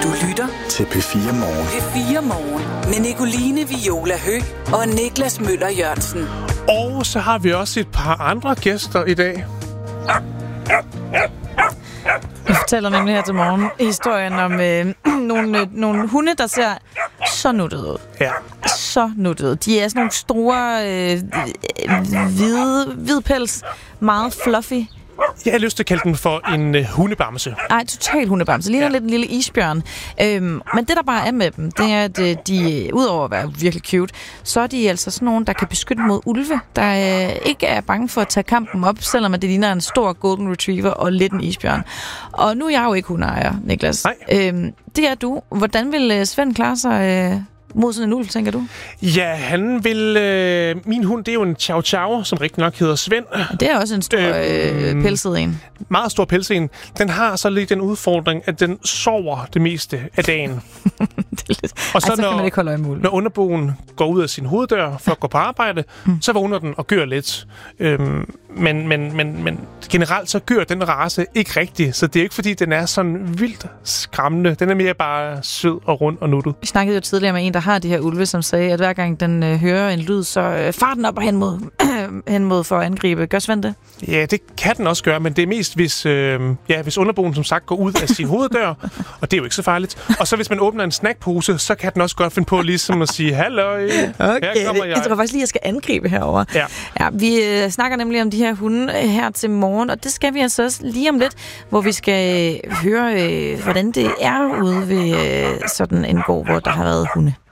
Du lytter til P4 Morgen. P4 Morgen med Nicoline Viola Høgh og Niklas Møller Jørgensen. Og så har vi også et par andre gæster i dag. Jeg fortæller nemlig her til morgen historien om nogle hunde, der ser så nuttede ud. Ja. Så nuttede. De er sådan nogle store, hvide pels, meget fluffy. Jeg har lyst til at kalde den for en hundebamse. Ej, total hundebamse. Ligner lidt en lille isbjørn. Men det, der bare er med dem, det er, at de, udover at være virkelig cute, så er de altså sådan nogle, der kan beskytte mod ulve, der ikke er bange for at tage kampen op, selvom det ligner en stor golden retriever og lidt en isbjørn. Og nu er jeg jo ikke hundeejer, Niklas. Nej. Det er du. Hvordan vil Svend klare sig mod sådan en ulv, tænker du? Ja, han vil... min hund, det er jo en chow chow, som rigtig nok hedder Svend. Det er også en stor pelset en. Meget stor pelsen. Den har så lidt den udfordring, at den sover det meste af dagen. Og så kan man ikke holde øje med ulven. Når underboen går ud af sin hoveddør for at gå på arbejde, så vågner den og gør lidt. Men generelt så gør den race ikke rigtigt, så det er ikke fordi, den er sådan vildt skræmmende. Den er mere bare sød og rund og nuttet. Vi snakkede jo tidligere med en, der har de her ulve, som sagde, at hver gang den hører en lyd, så far den op og hen mod for at angribe. Gør Svend det? Ja, det kan den også gøre, men det er mest, hvis underboen som sagt går ud af sin hoveddør, og det er jo ikke så farligt. Og så hvis man åbner en snackpose, så kan den også godt finde på ligesom at sige, halløj, her kommer jeg. Jeg tror faktisk lige, jeg skal angribe herover. Ja, vi snakker nemlig om de her hunde her til morgen, og det skal vi altså også lige om lidt, hvor vi skal høre, hvordan det er ude ved sådan en gård, hvor der har været hunde.